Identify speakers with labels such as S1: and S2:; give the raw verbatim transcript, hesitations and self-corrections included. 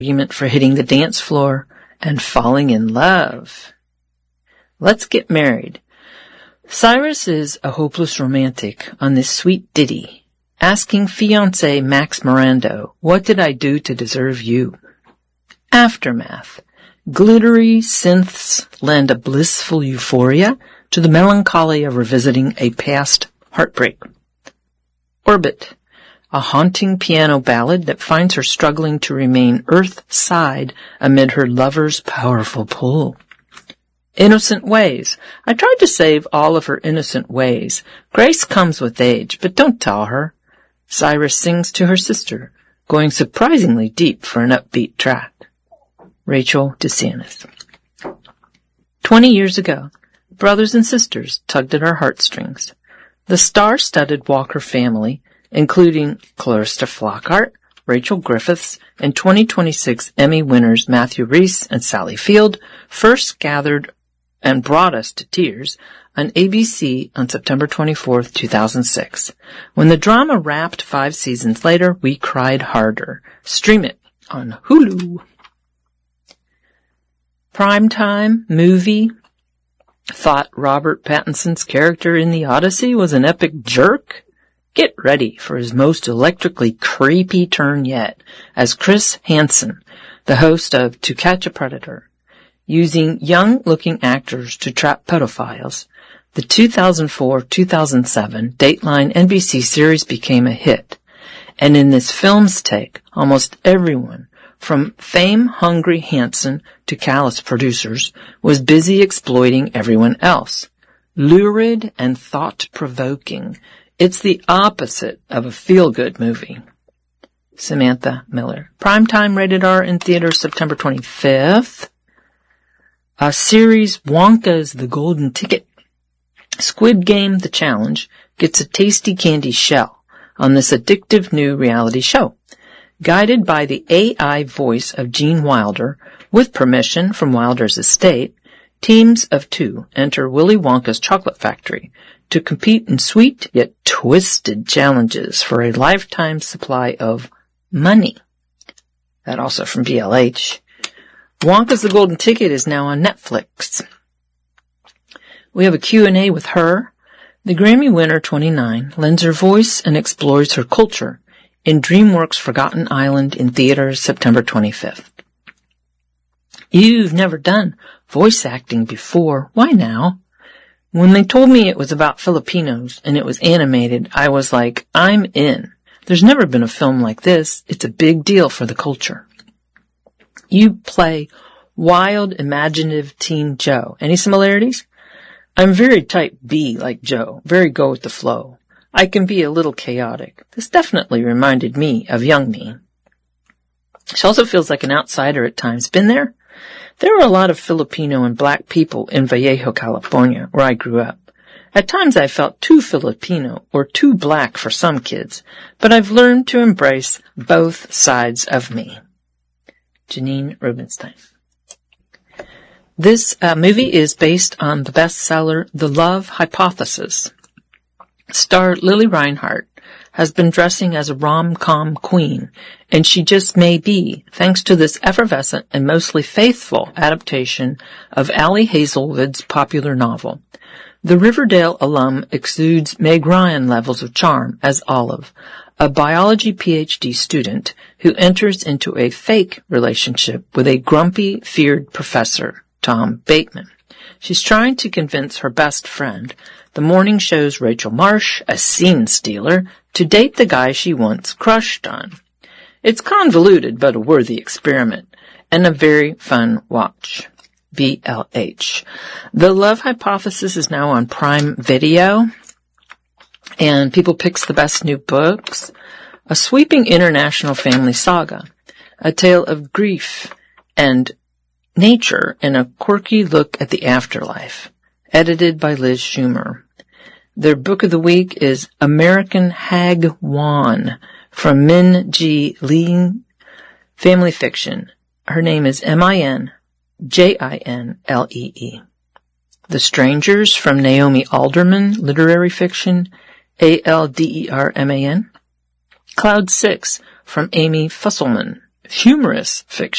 S1: argument for hitting the dance floor and falling in love. Let's get married. Cyrus is a hopeless romantic on this sweet ditty, asking fiancé Max Mirando, what did I do to deserve you? Aftermath. Glittery synths lend a blissful euphoria to the melancholy of revisiting a past heartbreak. Orbit. A haunting piano ballad that finds her struggling to remain earth-side amid her lover's powerful pull. Innocent ways. I tried to save all of her innocent ways. Grace comes with age, but don't tell her. Cyrus sings to her sister, going surprisingly deep for an upbeat track. Rachel DeSantis. Twenty years ago, brothers and sisters tugged at our heartstrings. The star-studded Walker family, including Clarissa Flockhart, Rachel Griffiths, and twenty twenty-six Emmy winners Matthew Rhys and Sally Field, first gathered and brought us to tears on A B C on September twenty-fourth, two thousand six. When the drama wrapped five seasons later, we cried harder. Stream it on Hulu. Primetime movie. Thought Robert Pattinson's character in The Odyssey was an epic jerk? Get ready for his most electrically creepy turn yet as Chris Hansen, the host of To Catch a Predator. Using young-looking actors to trap pedophiles, the two thousand four to two thousand seven Dateline N B C series became a hit. And in this film's take, almost everyone, from fame-hungry Hansen to callous producers, was busy exploiting everyone else. Lurid and thought-provoking. It's the opposite of a feel-good movie. Samantha Miller. Primetime rated R in theaters September twenty-fifth. A series Wonka's The Golden Ticket. Squid Game The Challenge gets a tasty candy shell on this addictive new reality show. Guided by the A I voice of Gene Wilder, with permission from Wilder's estate, teams of two enter Willy Wonka's chocolate factory to compete in sweet yet twisted challenges for a lifetime supply of money. That also from B L H. Wonka's The Golden Ticket is now on Netflix. We have a Q and A with her. The Grammy winner, twenty-nine, lends her voice and explores her culture in DreamWorks' Forgotten Island in theaters September twenty-fifth. You've never done voice acting before. Why now? When they told me it was about Filipinos and it was animated, I was like, I'm in. There's never been a film like this. It's a big deal for the culture. You play wild, imaginative teen Joe. Any similarities? I'm very type B like Joe, very go with the flow. I can be a little chaotic. This definitely reminded me of young me. She also feels like an outsider at times. Been there? There were a lot of Filipino and black people in Vallejo, California, where I grew up. At times I felt too Filipino or too black for some kids, but I've learned to embrace both sides of me. Janine Rubenstein. This uh, movie is based on the bestseller The Love Hypothesis. Star Lily Reinhart has been dressing as a rom-com queen, and she just may be, thanks to this effervescent and mostly faithful adaptation of Allie Hazelwood's popular novel. The Riverdale alum exudes Meg Ryan levels of charm as Olive, a biology P H D student who enters into a fake relationship with a grumpy, feared professor, Tom Bateman. She's trying to convince her best friend, the morning show's Rachel Marsh, a scene stealer, to date the guy she once crushed on. It's convoluted but a worthy experiment, and a very fun watch. B L H. The Love Hypothesis is now on Prime Video, and People Picks the Best New Books, a sweeping international family saga, a tale of grief and nature and a quirky look at the afterlife, edited by Liz Schumer. Their book of the week is American Hag Wan from Min Ji Lee, family fiction. Her name is M I N J I N L E E. The Strangers from Naomi Alderman, literary fiction, A L D E R M A N. Cloud Six from Amy Fusselman, humorous fiction.